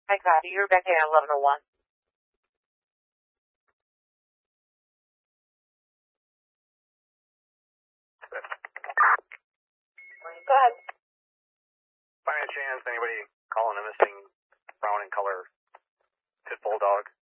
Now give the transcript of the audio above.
Hi, copy. You're back at 1101. Go ahead. By any chance, anybody calling a missing brown in color pit bull dog?